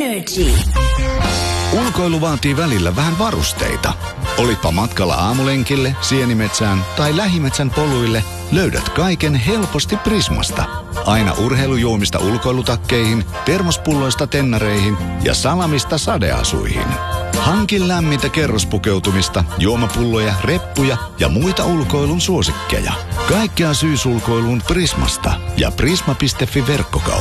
Energy. Ulkoilu vaatii välillä vähän varusteita. Olitpa matkalla aamulenkille, sienimetsään tai lähimetsän poluille, löydät kaiken helposti Prismasta. Aina urheilujuomista ulkoilutakkeihin, termospulloista tennareihin ja salamista sadeasuihin. Hankin lämmintä kerrospukeutumista, juomapulloja, reppuja ja muita ulkoilun suosikkeja. Kaikkea syysulkoiluun Prismasta ja prisma.fi verkkokauppa.